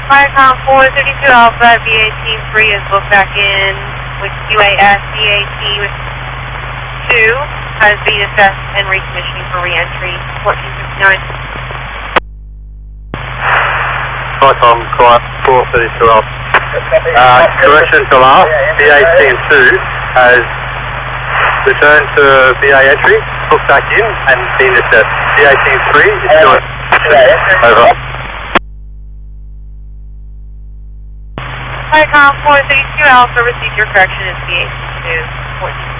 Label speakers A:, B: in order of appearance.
A: Viacom 432 Alpha, BA-3 is booked back in with UAS BAT with 2, has been assessed and recommissioning for re-entry, 1459.
B: Viacom 432 Alpha. Correction to last, BA-2 has returned to BA entry, booked back in and been assessed. BA-3 is doing over.
A: Viacom 432 Alpha, received your correction is BA-2, 14.